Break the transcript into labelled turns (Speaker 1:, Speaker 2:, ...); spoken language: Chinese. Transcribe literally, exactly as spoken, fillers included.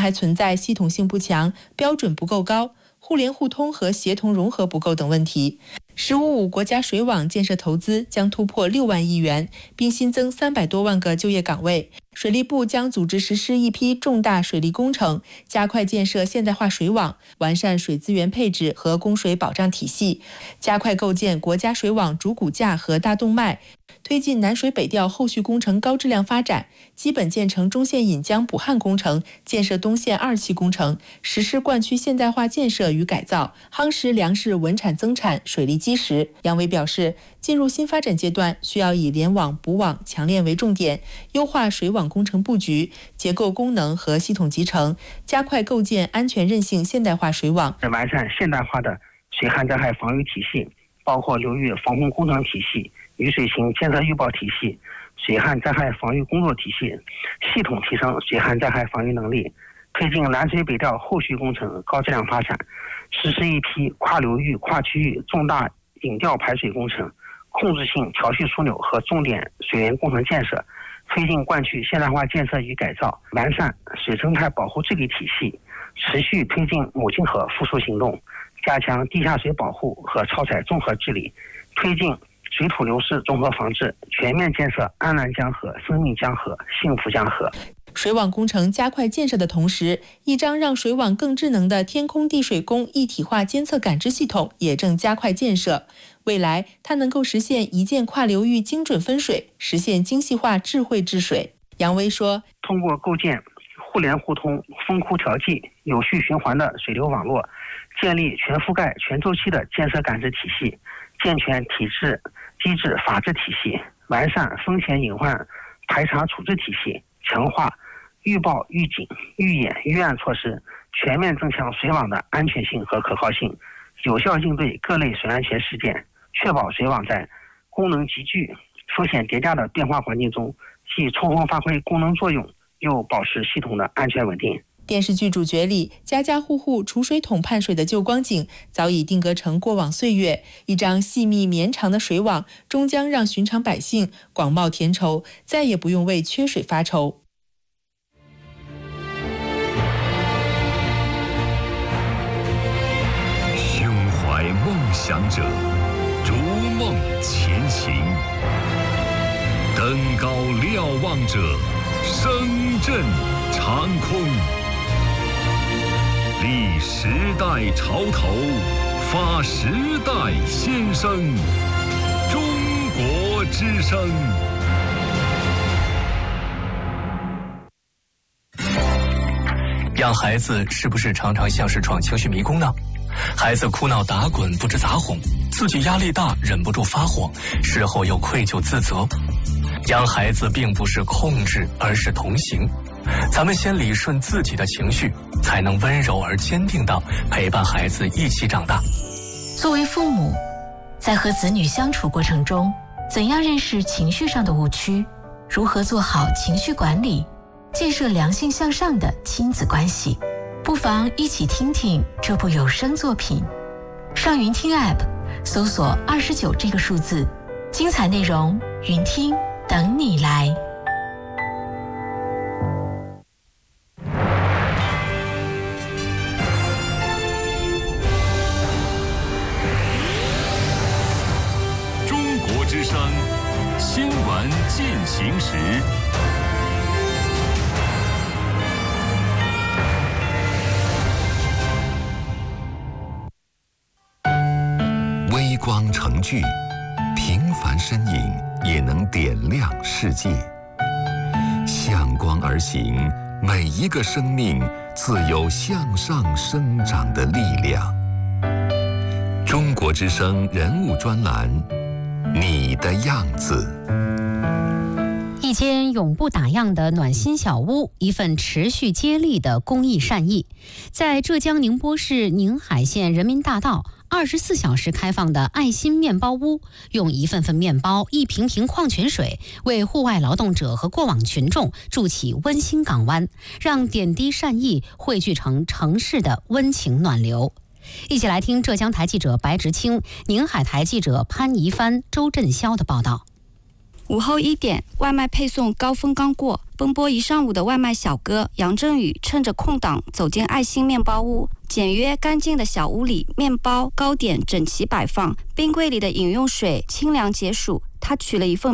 Speaker 1: 还存在系统性不强、标准不够高、互联互通和协同融合不够等问题。十五五国家水网建设投资将突破六万亿元，并新增三百多万个就业岗位。水利部将组织实施一批重大水利工程，加快建设现代化水网，完善水资源配置和供水保障体系，加快构建国家水网主骨架和大动脉，推进南水北调后续工程高质量发展，基本建成中线引江补汉工程，建设东线二期工程，实施灌区现代化建设与改造，夯实粮食稳产增产、水利基石。杨伟表示，进入新发展阶段，需要以联网、补网、强链为重点，优化水网工程布局、结构功能和系统集成，加快构建安全韧性现代化水网，
Speaker 2: 完善现代化的水旱灾害防御体系，包括流域防洪工程体系、雨水型监测预报体系、水旱灾害防御工作体系，系统提升水旱灾害防御能力，推进南水北调后续工程高质量发展，实施一批跨流域、跨区域重大引调排水工程、控制性调蓄枢纽和重点水源工程建设，推进灌区现代化建设与改造，完善水生态保护治理体系，持续推进母亲河复苏行动，加强地下水保护和超采综合治理，推进水土流失综合防治，全面建设安南江河、生命江河、幸福江河。
Speaker 1: 水网工程加快建设的同时，一张让水网更智能的天空地水工一体化监测感知系统也正加快建设。未来，它能够实现一键跨流域精准分水，实现精细化智慧治水。杨威说，
Speaker 2: 通过构建互联互通、分库调剂、有序循环的水流网络，建立全覆盖、全周期的建设感知体系，健全体制、机制、法治体系，完善风险隐患排查处置体系，强化预报、预警、预演、预案措施，全面增强水网的安全性和可靠性，有效应对各类水安全事件，确保水网在功能集聚、风险叠加的变化环境中，既充分发挥功能作用，又保持系统的安全稳定。
Speaker 1: 电视剧主角里，家家户户储水桶盼水的旧光景早已定格成过往岁月。一张细密绵长的水网，终将让寻常百姓广袤田畴，再也不用为缺水发愁。
Speaker 3: 胸怀梦想者，逐梦前行；登高瞭望者，声震长空。立时代潮头，发时代先声。中国之声。
Speaker 4: 养孩子是不是常常像是闯情绪迷宫呢？孩子哭闹打滚不知咋哄，自己压力大忍不住发火，事后又愧疚自责。养孩子并不是控制，而是同行。咱们先理顺自己的情绪，才能温柔而坚定地陪伴孩子一起长大。
Speaker 5: 作为父母，在和子女相处过程中，怎样认识情绪上的误区，如何做好情绪管理，建设良性向上的亲子关系，不妨一起听听这部有声作品。上云听 App 搜索二十九这个数字，精彩内容云听等你来。
Speaker 3: 中国之声新闻进行时。微光成炬，平凡身影也能点亮世界。向光而行，每一个生命自有向上生长的力量。中国之声人物专栏，你的样子。
Speaker 6: 一间永不打烊的暖心小屋，一份持续接力的公益善意。在浙江宁波市宁海县人民大道二十四小时开放的爱心面包屋，用一份份面包、一瓶瓶矿泉水，为户外劳动者和过往群众筑起温馨港湾，让点滴善意汇聚成城市的温情暖流。一起来听浙江台记者白直清、宁海台记者潘怡帆、周振霄的报道。
Speaker 7: 午后一点，外卖配送高峰刚过， 奔波一上午的外卖小哥杨振宇趁着空档走进爱心面包屋，简约干净的小屋里，面包、糕点整齐摆放，冰柜里的饮用水清凉解暑。他取了一份